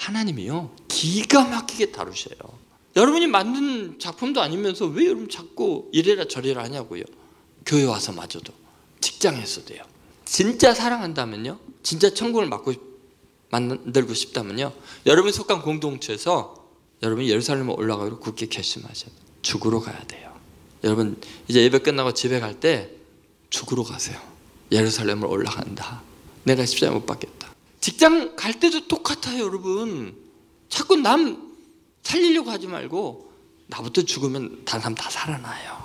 하나님이요 기가 막히게 다루셔요. 여러분이 만든 작품도 아니면서 왜 여러분 자꾸 이래라 저래라 하냐고요. 교회 와서 마저도, 직장에서도요. 진짜 사랑한다면요, 진짜 천국을 만들고 싶다면요, 여러분이 속한 공동체에서 여러분이 예루살렘에 올라가기로 굳게 결심하셔야 돼요. 죽으러 가야 돼요. 여러분 이제 예배 끝나고 집에 갈 때 죽으러 가세요. 예루살렘을 올라간다. 내가 십자가 못 박겠다. 직장 갈 때도 똑같아요. 여러분 자꾸 남 살리려고 하지 말고 나부터 죽으면 다른 사람 다 살아나요.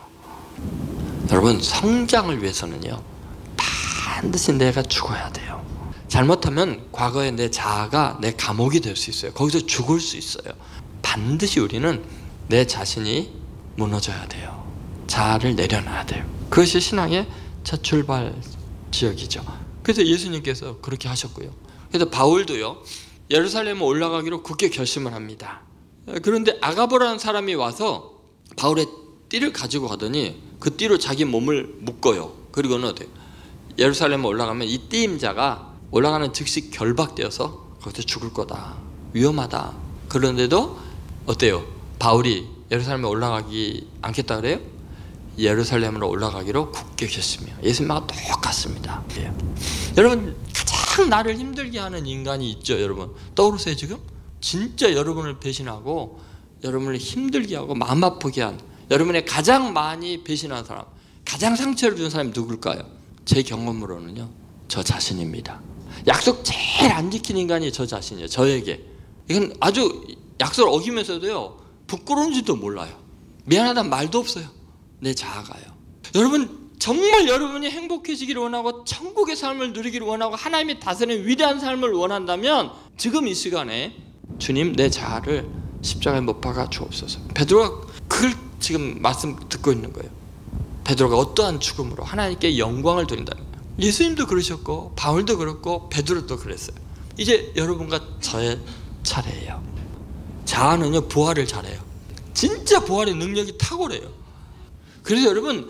여러분 성장을 위해서는요 반드시 내가 죽어야 돼요. 잘못하면 과거의 내 자아가 내 감옥이 될 수 있어요. 거기서 죽을 수 있어요. 반드시 우리는 내 자신이 무너져야 돼요. 자아를 내려놔야 돼요. 그것이 신앙의 첫 출발 지역이죠. 그래서 예수님께서 그렇게 하셨고요. 그래서 바울도요 예루살렘에 올라가기로 굳게 결심을 합니다. 그런데 아가보라는 사람이 와서 바울의 띠를 가지고 가더니 그 띠로 자기 몸을 묶어요. 그리고는 어때요? 예루살렘에 올라가면 이 띠임자가 올라가는 즉시 결박되어서 거기서 죽을 거다, 위험하다. 그런데도 어때요? 바울이 예루살렘에 올라가기 않겠다 그래요? 예루살렘으로 올라가기로 굳게 결심해요. 예수님하고 똑같습니다. 여러분 가장 나를 힘들게 하는 인간이 있죠. 여러분 떠오르세요 지금? 진짜 여러분을 배신하고 여러분을 힘들게 하고 마음 아프게 한, 여러분의 가장 많이 배신한 사람, 가장 상처를 준 사람이 누굴까요? 제 경험으로는요 저 자신입니다. 약속 제일 안 지킨 인간이 저 자신이에요. 저에게 이건 아주 약속을 어기면서도요 부끄러운지도 몰라요. 미안하다는 말도 없어요. 내 자아가요. 여러분 정말 여러분이 행복해지기를 원하고 천국의 삶을 누리기를 원하고 하나님이 다스리는 위대한 삶을 원한다면 지금 이 시간에 주님 내 자아를 십자가에 못 박아 주옵소서. 베드로가 그걸 지금 말씀 듣고 있는 거예요. 베드로가 어떠한 죽음으로 하나님께 영광을 돌린다는 거예요. 예수님도 그러셨고 바울도 그렇고 베드로도 그랬어요. 이제 여러분과 저의 차례예요. 자아는요 부활을 잘해요. 진짜 부활의 능력이 탁월해요. 그래서 여러분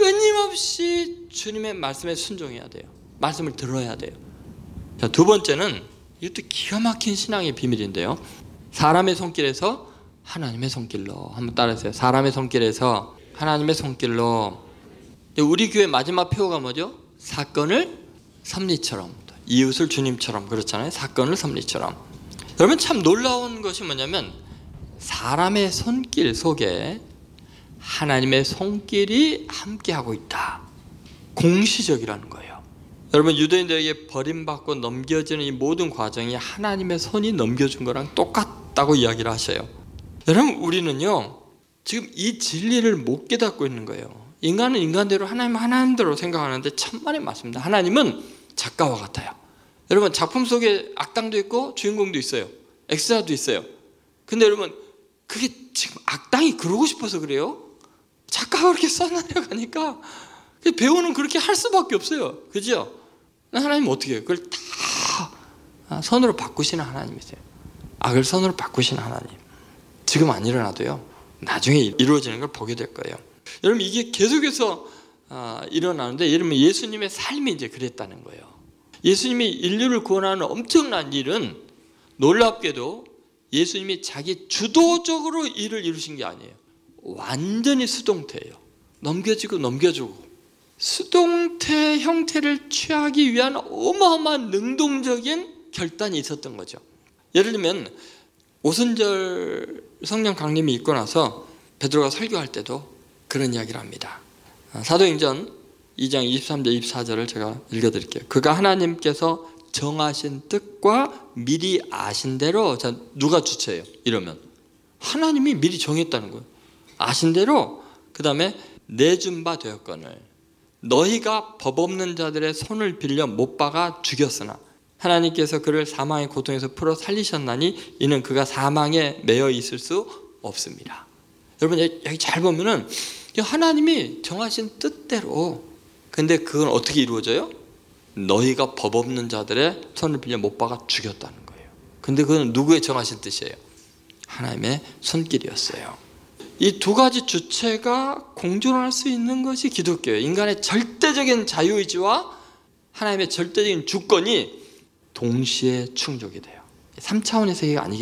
끊임없이 주님의 말씀에 순종해야 돼요. 말씀을 들어야 돼요. 자, 두 번째는 이것도 기가 막힌 신앙의 비밀인데요, 사람의 손길에서 하나님의 손길로. 한번 따라하세요. 사람의 손길에서 하나님의 손길로. 우리 교회 마지막 표어가 뭐죠? 사건을 섭리처럼, 이웃을 주님처럼. 그렇잖아요. 사건을 섭리처럼. 여러분 참 놀라운 것이 뭐냐면 사람의 손길 속에 하나님의 손길이 함께하고 있다. 공시적이라는 거예요. 여러분 유대인들에게 버림받고 넘겨지는 이 모든 과정이 하나님의 손이 넘겨준 거랑 똑같다고 이야기를 하셔요. 여러분 우리는요 지금 이 진리를 못 깨닫고 있는 거예요. 인간은 인간대로, 하나님은 하나님대로 생각하는데 천만에 맞습니다. 하나님은 작가와 같아요. 여러분 작품 속에 악당도 있고 주인공도 있어요. 액사도 있어요. 근데 여러분 그게 지금 악당이 그러고 싶어서 그래요? 작가가 그렇게 써내려가니까 배우는 그렇게 할 수밖에 없어요. 그죠? 하나님은 어떻게 해요? 그걸 다 선으로 바꾸시는 하나님이세요. 악을 선으로 바꾸시는 하나님. 지금 안 일어나도요 나중에 이루어지는 걸 보게 될 거예요. 여러분 이게 계속해서 일어나는데, 여러분 예수님의 삶이 이제 그랬다는 거예요. 예수님이 인류를 구원하는 엄청난 일은 놀랍게도 예수님이 자기 주도적으로 일을 이루신 게 아니에요. 완전히 수동태예요. 넘겨지고 넘겨주고 수동태 형태를 취하기 위한 어마어마한 능동적인 결단이 있었던 거죠. 예를 들면 오순절 성령 강림이 있고 나서 베드로가 설교할 때도 그런 이야기를 합니다. 사도행전 2장 23절 24절을 제가 읽어드릴게요. 그가 하나님께서 정하신 뜻과 미리 아신 대로. 자, 누가 주체예요? 이러면 하나님이 미리 정했다는 거예요. 아신 대로 그 다음에 내준 바 되었거늘 너희가 법 없는 자들의 손을 빌려 못 박아 죽였으나 하나님께서 그를 사망의 고통에서 풀어 살리셨나니 이는 그가 사망에 매여 있을 수 없습니다. 여러분 여기 잘 보면은 하나님이 정하신 뜻대로. 근데 그건 어떻게 이루어져요? 너희가 법 없는 자들의 손을 빌려 못 박아 죽였다는 거예요. 근데 그건 누구의 정하신 뜻이에요? 하나님의 손길이었어요. 이 두 가지 주체가 공존할 수 있는 것이 기독교예요. 인간의 절대적인 자유의지와 하나님의 절대적인 주권이 동시에 충족이 돼요. 3차원의 세계가 아니기